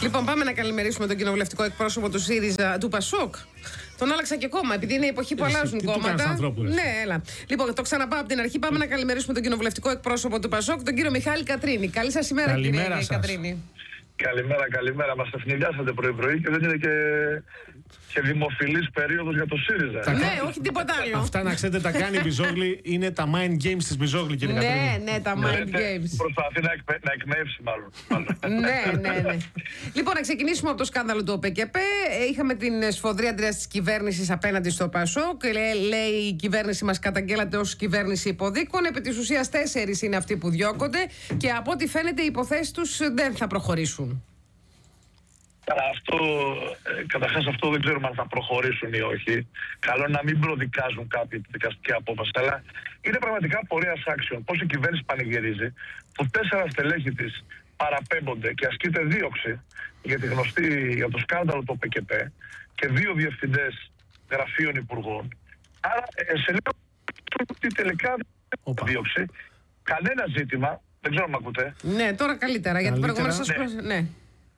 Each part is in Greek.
Λοιπόν, πάμε να καλημερίσουμε τον κοινοβουλευτικό εκπρόσωπο του ΣΥΡΙΖΑ, του ΠΑΣΟΚ. Τον άλλαξα και κόμμα, επειδή είναι η εποχή που αλλάζουν κόμματα. Ναι, έλα. Λοιπόν, το ξαναπάω από την αρχή. Πάμε να καλημερίσουμε τον κοινοβουλευτικό εκπρόσωπο του ΠΑΣΟΚ, τον κύριο Μιχάλη Κατρίνη. Καλή σας ημέρα, κύριε Κατρίνη. Καλημέρα. Μας ευνηδιάσατε πρωί-πρωί και δεν είναι και δημοφιλής περίοδος για το ΣΥΡΙΖΑ. Ναι, όχι τίποτα άλλο. Αυτά να ξέρετε τα κάνει η Μπιζόγλη, είναι τα mind games της Μπιζόγλη, κύριε Κατρίνη. Ναι, τα mind games. Προσπαθεί να εκμεύσει μάλλον. Ναι. Λοιπόν, να ξεκινήσουμε από το σκάνδαλο του ΟΠΚΠ. Είχαμε την σφοδρή αντίδραση της κυβέρνησης απέναντι στο ΠΑΣΟΚ. Λέει η κυβέρνηση μας καταγγέλλατε ως κυβέρνηση υποδίκων. Επί της ουσίας 4 είναι αυτοί που διώκονται και από ό,τι φαίνεται οι υποθέσεις τους δεν θα προχωρήσουν. Καταρχάς αυτό δεν ξέρουμε αν θα προχωρήσουν ή όχι. Καλό να μην προδικάζουν κάποιοι τη δικαστική απόφαση, αλλά είναι πραγματικά πορείας άξιων. Πώς η κυβέρνηση πανηγυρίζει που 4 στελέχη της παραπέμπονται και ασκείται δίωξη για το σκάνδαλο του ΟΠΚΠ και 2 διευθυντές γραφείων υπουργών. Άρα σε λίγο ότι τελικά δίωξη, κανένα ζήτημα, δεν ξέρω αν με ακούτε. Ναι, τώρα καλύτερα, γιατί προηγουμένως σας ναι.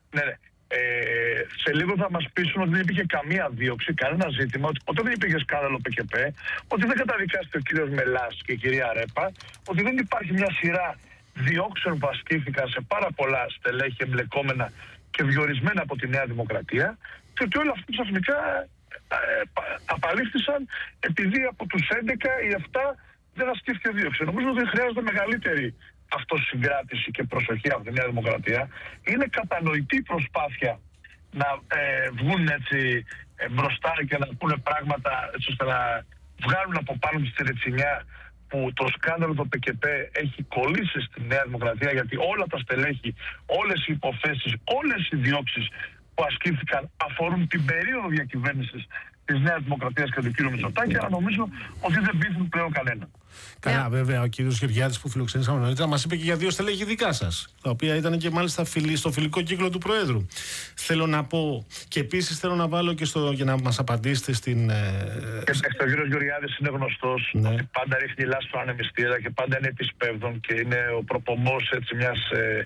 Σε λίγο θα μας πείσουν ότι δεν υπήρχε καμία δίωξη, κανένα ζήτημα, ότι ποτέ δεν υπήρχε σκάνδαλο ΠΚΠ, ότι δεν καταδικάστηκε ο κύριος Μελάς και η κυρία Ρέπα, ότι δεν υπάρχει μια σειρά διώξεων που ασκήθηκαν σε πάρα πολλά στελέχη εμπλεκόμενα και διορισμένα από τη Νέα Δημοκρατία, και ότι όλα αυτά ξαφνικά απαλήφθησαν επειδή από τους 11 ή 7 δεν ασκήθηκε δίωξη. Νομίζω ότι χρειάζεται μεγαλύτερη αυτοσυγκράτηση και προσοχή από τη Νέα Δημοκρατία. Είναι κατανοητή προσπάθεια να βγουν έτσι μπροστά και να πούνε πράγματα έτσι ώστε να βγάλουν από πάνω τη ρετσινιά που το σκάνδαλο του ΠΚΠ έχει κολλήσει στη Νέα Δημοκρατία, γιατί όλα τα στελέχη, όλες οι υποθέσεις, όλες οι διώξεις που ασκήθηκαν αφορούν την περίοδο διακυβέρνησης της Νέας Δημοκρατίας και του κ. Μητσοτάκη, αλλά νομίζω ότι δεν πείθουν πλέον κανένα. Καλά, βέβαια, ο κύριος Γεωργιάδης που φιλοξενήσαμε νωρίτερα μας είπε και για 2 στελέχη δικά σας, τα οποία ήταν και μάλιστα στο φιλικό κύκλο του Προέδρου. Θέλω να πω, και επίσης θέλω να βάλω και για να μας απαντήσετε στην. Ο κύριος Γεωργιάδης είναι γνωστός, ναι, ότι πάντα ρίχνει λάστιχο στον ανεμιστήρα και πάντα είναι επισπεύδων και είναι ο προπομός μιας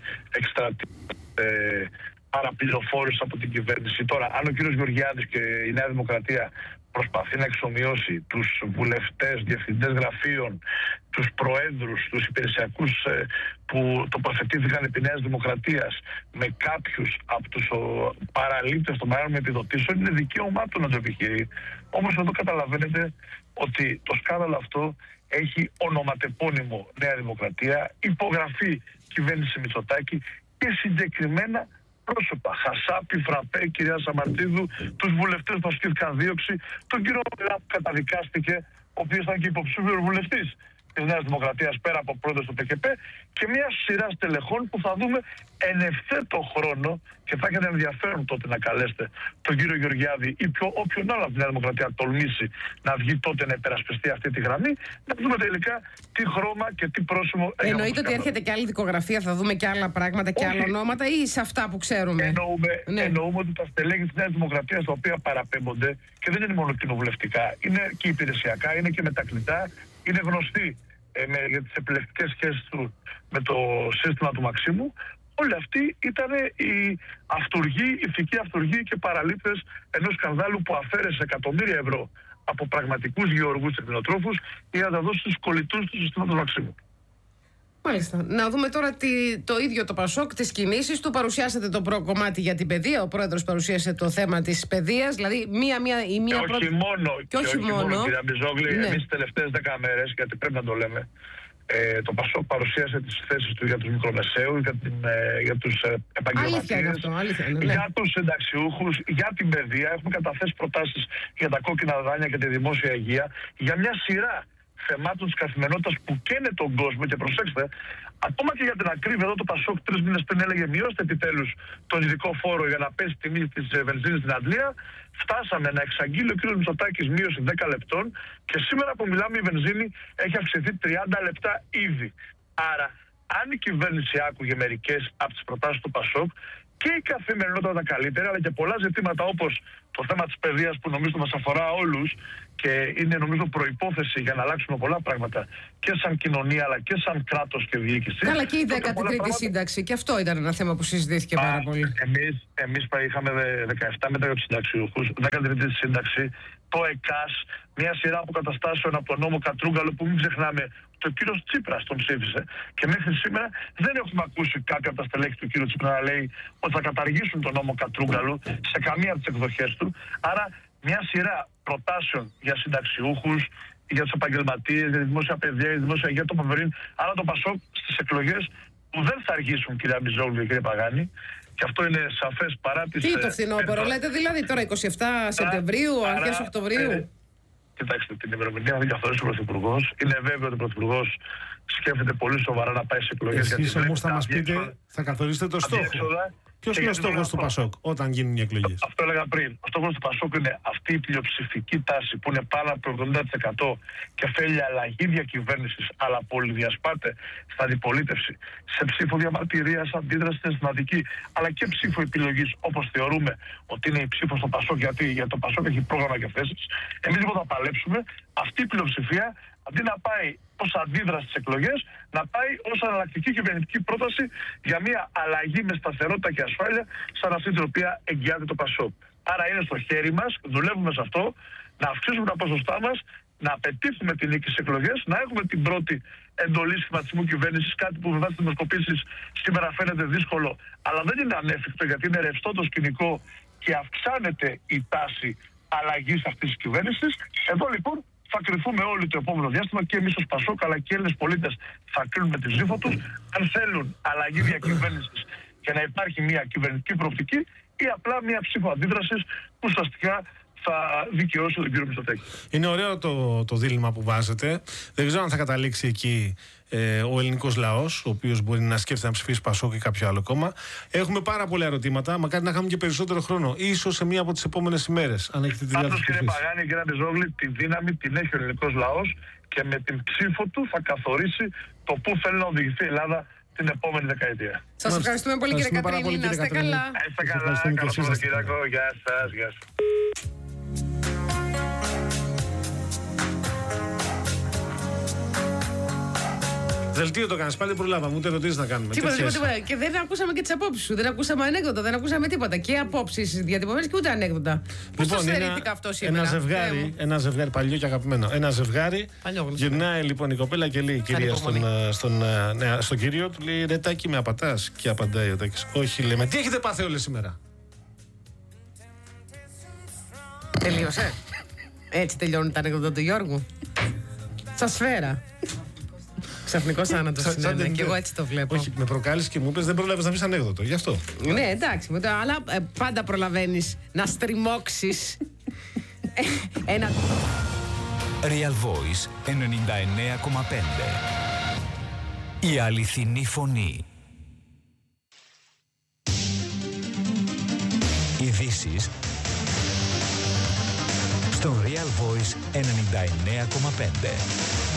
παραπληροφόρηση από την κυβέρνηση. Τώρα, αν ο κύριος Γεωργιάδης και η Νέα Δημοκρατία προσπαθεί να εξομοιώσει τους βουλευτές, διευθυντές γραφείων, τους προέδρους, τους υπηρεσιακούς που τοποθετήθηκαν επί Νέας Δημοκρατίας με κάποιους από τους παραλήπτες των μεγάλων επιδοτήσεων, είναι δικαίωμά του να το επιχειρεί. Όμως εδώ καταλαβαίνετε ότι το σκάνδαλο αυτό έχει ονοματεπώνυμο Νέα Δημοκρατία, υπογραφή κυβέρνηση Μητσοτάκη και συγκεκριμένα πρόσωπα. Χασάπη, Φραπέ, κυρία Σαμαρτίδου, τους βουλευτές που ασκήθηκαν δίωξη, τον κύριο Μελά που καταδικάστηκε, ο οποίος ήταν και υποψήφιος βουλευτής της Νέας Δημοκρατίας πέρα από πρόεδρος του ΠΚΠ, και μια σειρά στελεχών που θα δούμε εν ευθέτω χρόνο, και θα έχετε ενδιαφέρον τότε να καλέσετε τον κύριο Γεωργιάδη ή όποιον άλλο από τη Νέα Δημοκρατία τολμήσει να βγει τότε να υπερασπιστεί αυτή τη γραμμή, να δούμε τελικά τι χρώμα και τι πρόσημο. Εννοείται ότι έρχεται και άλλη δικογραφία, θα δούμε και άλλα πράγματα και άλλα ονόματα, ή σε αυτά που ξέρουμε? Εννοούμε ότι τα στελέχη της Νέας Δημοκρατίας, τα οποία παραπέμπονται, και δεν είναι μόνο κοινοβουλευτικά, είναι και υπηρεσιακά, είναι και μετακλητά, είναι γνωστοί για τις επιλεκτικές σχέσεις του με το σύστημα του Μαξίμου. Όλοι αυτοί ήταν οι αυτουργοί, ηθικοί αυτουργοί και παραλήπτες ενός σκανδάλου που αφαίρεσε εκατομμύρια ευρώ από πραγματικούς γεωργούς και κτηνοτρόφους για να τα δώσει στους κολλητούς του συστήματος Μαξίμου. Μάλιστα. Να δούμε τώρα το ίδιο το ΠΑΣΟΚ, τις κινήσεις του. Παρουσιάσατε το πρώτο κομμάτι για την παιδεία. Ο πρόεδρος παρουσίασε το θέμα της παιδείας. Δηλαδή, όχι μόνο, κυρία Μπιζόγλη, εμείς τις τελευταίες 10 μέρες, γιατί πρέπει να το λέμε, το ΠΑΣΟΚ παρουσίασε τις θέσεις του για τους μικρομεσαίους, για τους επαγγελματίες, για τους συνταξιούχους, για την παιδεία. Έχουμε καταθέσει προτάσεις για τα κόκκινα δάνεια και τη δημόσια υγεία, για μια σειρά θεμάτων της καθημερινότητας που καίνε τον κόσμο. Και προσέξτε, ακόμα και για την ακρίβεια, εδώ το ΠΑΣΟΚ 3 μήνες πριν έλεγε μειώστε επιτέλους τον ειδικό φόρο για να πέσει τιμή της βενζίνης στην Αντλία. Φτάσαμε να εξαγγείλει ο κ. Μητσοτάκης μείωση 10 λεπτών και σήμερα που μιλάμε η βενζίνη έχει αυξηθεί 30 λεπτά ήδη. Άρα, αν η κυβέρνηση άκουγε μερικές από τις προτάσεις του ΠΑΣΟΚ, και η καθημερινότητα ήταν καλύτερη, αλλά και πολλά ζητήματα όπως το θέμα της παιδείας που νομίζω μας αφορά όλους και είναι νομίζω προϋπόθεση για να αλλάξουμε πολλά πράγματα και σαν κοινωνία αλλά και σαν κράτος και διοίκηση. Καλά, και η 13η σύνταξη, και αυτό ήταν ένα θέμα που συζητήθηκε πάρα πολύ. Εμείς είχαμε 17 μεταγράψεις συνταξιούχους, 13η σύνταξη, το ΕΚΑΣ, μια σειρά αποκαταστάσεων από τον νόμο Κατρούγκαλο που μην ξεχνάμε ότι ο κύριος Τσίπρας τον ψήφισε και μέχρι σήμερα δεν έχουμε ακούσει κάποια από τα στελέχη του κύριου Τσίπρα να λέει ότι θα καταργήσουν τον νόμο Κατρούγκαλου σε καμία από τις εκδοχές του. Άρα μια σειρά προτάσεων για συνταξιούχους, για τους επαγγελματίες, για τη δημόσια παιδεία, για τη δημόσια υγεία, το Παβερίν, αλλά το ΠΑΣΟΚ στις εκλογές που δεν θα αργήσουν, κυρία Μπιζόγλου και κύριε Παγάνη, και αυτό είναι σαφές παρά τις... Τι το φθινόπωρο, λέτε δηλαδή τώρα 27 Σεπτεμβρίου, αρχές Οκτωβρίου. Κοιτάξτε, την ημερομηνία δεν καθορίσει ο Πρωθυπουργός. Είναι βέβαιο ότι ο Πρωθυπουργός σκέφτεται πολύ σοβαρά να πάει σε εκλογές. Εσείς όμως θα μας πείτε, θα καθορίσετε το στόχο. Ποιος είναι ο στόχος του ΠΑΣΟΚ όταν γίνουν οι εκλογές? Αυτό έλεγα πριν. Ο στόχος του ΠΑΣΟΚ είναι αυτή η πλειοψηφική τάση που είναι πάνω από το 70% και θέλει αλλαγή διακυβέρνησης, αλλά πολυδιασπάται στην αντιπολίτευση, σε ψήφο διαμαρτυρίας, αντίδραση συναισθηματική, αλλά και ψήφο επιλογής, όπως θεωρούμε ότι είναι η ψήφο στο ΠΑΣΟΚ, γιατί το ΠΑΣΟΚ έχει πρόγραμμα και θέσεις. Εμείς λοιπόν θα παλέψουμε αυτή η πλειοψηφία, αντί να πάει ως αντίδραση στις εκλογές, να πάει ως αναλλακτική κυβερνητική πρόταση για μια αλλαγή με σταθερότητα και ασφάλεια, σαν αυτή την οποία εγγυάται το ΠΑΣΟΚ. Άρα είναι στο χέρι μας, δουλεύουμε σε αυτό, να αυξήσουμε τα ποσοστά μας, να πετύχουμε την νίκη στις εκλογές, να έχουμε την πρώτη εντολή σχηματισμού κυβέρνησης, κάτι που με βάση τις δημοσκοπήσεις σήμερα φαίνεται δύσκολο, αλλά δεν είναι ανέφικτο γιατί είναι ρευστό το σκηνικό και αυξάνεται η τάση αλλαγής αυτής της κυβέρνησης. Εδώ λοιπόν θα κρυφούμε όλοι το επόμενο διάστημα και εμείς ως ΠΑΣΟΚ αλλά και οι Έλληνες πολίτες θα κρίνουμε τη ψήφο τους αν θέλουν αλλαγή διακυβέρνησης και να υπάρχει μια κυβερνητική προοπτική ή απλά μια ψήφο αντίδρασης που ουσιαστικά θα δικαιώσει τον κύριο Μητσοτάκη. Είναι ωραίο το δίλημμα που βάζετε. Δεν ξέρω αν θα καταλήξει εκεί ο ελληνικός λαός, ο οποίος μπορεί να σκέφτεται να ψηφίσει ΠΑΣΟΚ ή κάποιο άλλο κόμμα. Έχουμε πάρα πολλά ερωτήματα. Μακάρι να είχαμε και περισσότερο χρόνο. Ίσως σε μία από τις επόμενες ημέρες. Αν έχετε τη διάθεση. Πάντως, κύριε Παγάνη, κύριε Μπιζόγλη, τη δύναμη την έχει ο ελληνικός λαός και με την ψήφο του θα καθορίσει το πού θέλει να οδηγηθεί η Ελλάδα την επόμενη δεκαετία. Σας ευχαριστούμε πολύ, κύριε Κατρίνη. Να είστε καλά. Είστε καλά. Καλό Σαββατοκύριακο. Γεια σας. Γεια σας. Δελτίο το κάνεις, πάλι προλάβαμε, ούτε ερωτήσεις να κάνουμε. Τίποτα. Και δεν ακούσαμε και τις απόψεις σου. Δεν ακούσαμε ανέκδοτα, δεν ακούσαμε τίποτα. Και απόψεις διατυπωμένες και ούτε ανέκδοτα. Πώς το στερήθηκα αυτό σήμερα? Ένα ζευγάρι παλιό και αγαπημένο. Ένα ζευγάρι. Γυρνάει λοιπόν η κοπέλα και λέει η κυρία στον κύριο του, λέει ρε Τάκη, με απατάς? Και απαντάει ο Τάκης, όχι, λέμε, τι έχετε πάθει όλες σήμερα? Τελείωσε. Έτσι τελειώνουν τα ανέκδοτα του Γιώργου. Σας φέρα. Ξαφνικός θάνατος είναι, και εγώ έτσι το βλέπω. Όχι, με προκάλεσε και μου είπες δεν προλάβεις να πεις ανέκδοτο, γι' αυτό. Ναι, εντάξει, αλλά πάντα προλαβαίνεις να στριμώξεις ένα... Real Voice 99,5. Η αληθινή φωνή. Ειδήσεις στο Real Voice 99,5.